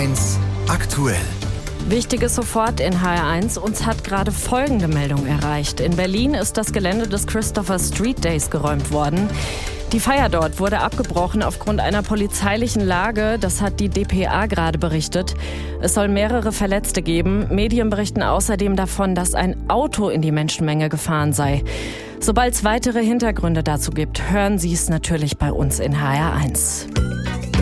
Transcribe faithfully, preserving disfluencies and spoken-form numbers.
eins aktuell. Wichtiges sofort in H R eins. Uns hat gerade folgende Meldung erreicht. In Berlin ist das Gelände des Christopher Street Days geräumt worden. Die Feier dort wurde abgebrochen aufgrund einer polizeilichen Lage. Das hat die D P A gerade berichtet. Es soll mehrere Verletzte geben. Medien berichten außerdem davon, dass ein Auto in die Menschenmenge gefahren sei. Sobald es weitere Hintergründe dazu gibt, hören Sie es natürlich bei uns in H R eins.